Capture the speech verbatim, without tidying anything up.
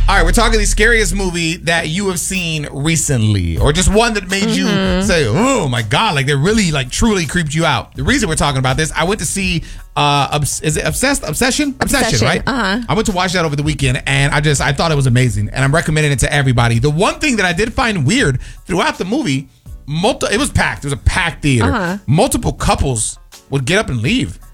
All right, we're talking the scariest movie that you have seen recently, or just one that made mm-hmm. you say, "Oh my god!" Like that really, like truly creeped you out. The reason we're talking about this, I went to see, uh, Obs- is it Obsessed? Obsession? Obsession, Obsession right? Uh-huh. I went to watch that over the weekend, and I just I thought it was amazing, and I'm recommending it to everybody. The one thing that I did find weird throughout the movie, multi- it was packed. It was a packed theater. Uh-huh. Multiple couples would get up and leave.